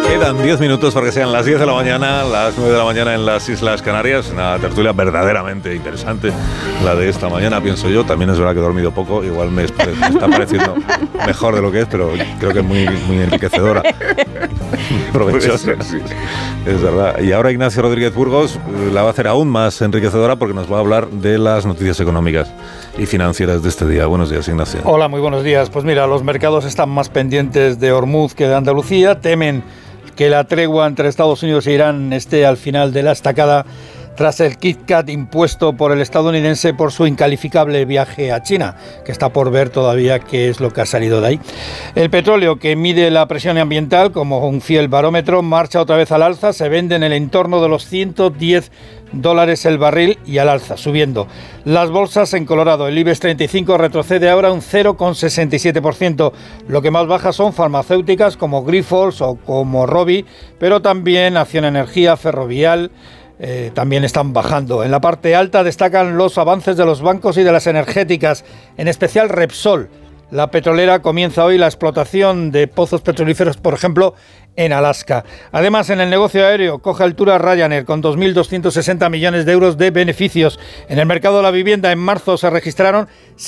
Quedan 10 minutos para que sean las 10 de la mañana, las 9 de la mañana en las Islas Canarias. Una tertulia verdaderamente interesante, la de esta mañana, pienso yo. También es verdad que he dormido poco, igual me está pareciendo mejor de lo que es, pero creo que es muy enriquecedora. Provechosa. Es verdad. Y ahora Ignacio Rodríguez Burgos la va a hacer aún más enriquecedora porque nos va a hablar de las noticias económicas y financieras de este día. Buenos días, Ignacio. Hola, muy buenos días. Pues mira, los mercados están más pendientes de Hormuz que de Andalucía. Temen que la tregua entre Estados Unidos e Irán esté al final de la estacada tras el Kit Kat impuesto por el estadounidense por su incalificable viaje a China, que está por ver todavía qué es lo que ha salido de ahí. El petróleo, que mide la presión ambiental como un fiel barómetro, marcha otra vez al alza, se vende en el entorno de los $110 el barril y al alza, subiendo. Las bolsas en Colorado, el IBEX 35 retrocede ahora un 0,67%. Lo que más baja son farmacéuticas como Grifols o como Rovi, pero también Acción Energía, Ferrovial, también están bajando. En la parte alta destacan los avances de los bancos y de las energéticas, en especial Repsol. La petrolera comienza hoy la explotación de pozos petrolíferos, por ejemplo, en Alaska. Además, en el negocio aéreo coge altura Ryanair con 2.260 millones de euros de beneficios. En el mercado de la vivienda, en marzo se registraron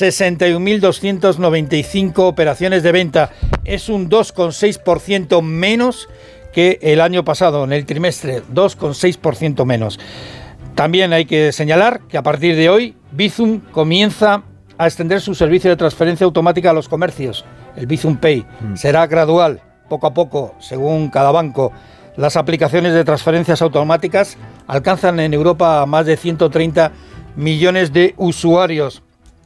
61.295 operaciones de venta. Es un 2,6% menos que el año pasado, en el trimestre, 2,6% menos. También hay que señalar que a partir de hoy, Bizum comienza a extender su servicio de transferencia automática a los comercios. El Bizum Pay será gradual, poco a poco, según cada banco. Las aplicaciones de transferencias automáticas alcanzan en Europa a más de 130 millones de usuarios.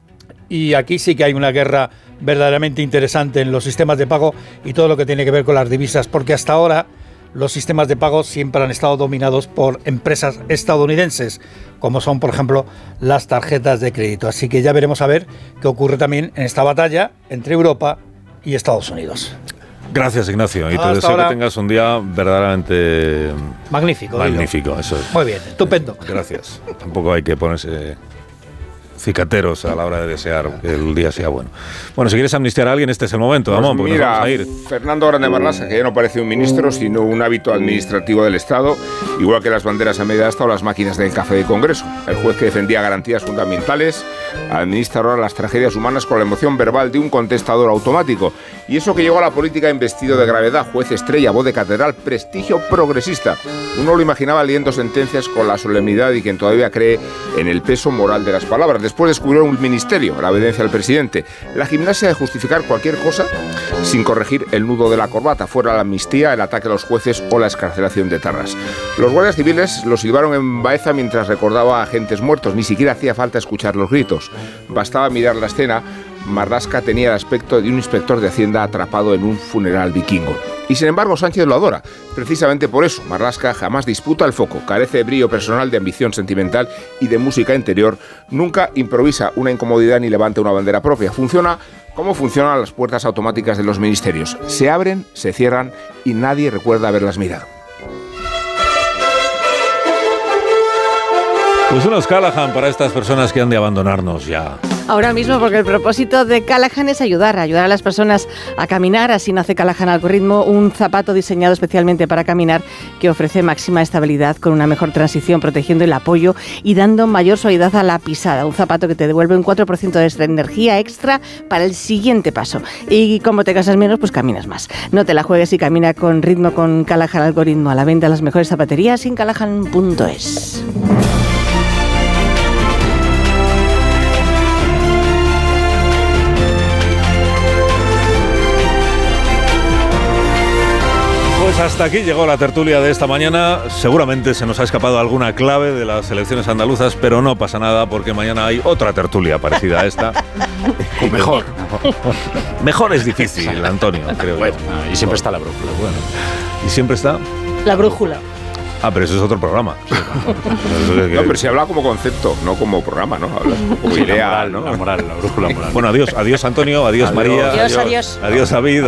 Y aquí sí que hay una guerra verdaderamente interesante en los sistemas de pago y todo lo que tiene que ver con las divisas, porque hasta ahora los sistemas de pago siempre han estado dominados por empresas estadounidenses, como son, por ejemplo, las tarjetas de crédito. Así que ya veremos a ver qué ocurre también en esta batalla entre Europa y Estados Unidos. Gracias, Ignacio, y te deseo ahora que tengas un día verdaderamente magnífico. Magnífico, eso es. Muy bien, estupendo. Gracias. Tampoco hay que ponerse cicateros a la hora de desear que el día sea bueno. Bueno, si quieres amnistiar a alguien, este es el momento, pues vamos, porque mira, nos vamos a ir. Fernando Grande Marlaska, que ya no parece un ministro, sino un hábito administrativo del Estado, igual que las banderas a media asta o las máquinas del café de Congreso. El juez que defendía garantías fundamentales administra ahora las tragedias humanas con la emoción verbal de un contestador automático. Y eso que llegó a la política investido de gravedad, juez estrella, voz de catedral, prestigio progresista. Uno lo imaginaba leyendo sentencias con la solemnidad y quien todavía cree en el peso moral de las palabras. Después descubrió un ministerio, la obediencia al presidente, la gimnasia de justificar cualquier cosa sin corregir el nudo de la corbata, fuera la amnistía, el ataque a los jueces o la excarcelación de tarras. Los guardias civiles lo silbaron en Baeza mientras recordaba a agentes muertos, ni siquiera hacía falta escuchar los gritos. Bastaba mirar la escena. Marlaska tenía el aspecto de un inspector de Hacienda atrapado en un funeral vikingo. Y sin embargo Sánchez lo adora. Precisamente por eso, Marlaska jamás disputa el foco, carece de brillo personal, de ambición sentimental y de música interior. Nunca improvisa una incomodidad ni levanta una bandera propia. Funciona como funcionan las puertas automáticas de los ministerios. Se abren, se cierran y nadie recuerda haberlas mirado. Pues unos Callahan para estas personas que han de abandonarnos ya. Ahora mismo, porque el propósito de Callahan es ayudar a las personas a caminar. Así nace Callahan Algoritmo, un zapato diseñado especialmente para caminar que ofrece máxima estabilidad con una mejor transición, protegiendo el apoyo y dando mayor suavidad a la pisada. Un zapato que te devuelve un 4% de energía extra para el siguiente paso. Y como te cansas menos, pues caminas más. No te la juegues y camina con ritmo con Callahan Algoritmo. A la venta las mejores zapaterías en callahan.es. Pues hasta aquí llegó la tertulia de esta mañana. Seguramente se nos ha escapado alguna clave de las elecciones andaluzas, pero no pasa nada porque mañana hay otra tertulia parecida a esta. O mejor. Mejor es difícil, Antonio, creo. Bueno, y siempre está la brújula. Bueno. ¿Y siempre está? La brújula. Ah, pero eso es otro programa. Sí. No, pero se habla como concepto, no como programa, ¿no? Hablas como idea, la moral, ¿no? La brújula moral. Bueno, adiós Antonio, adiós María. Adiós. Adiós David.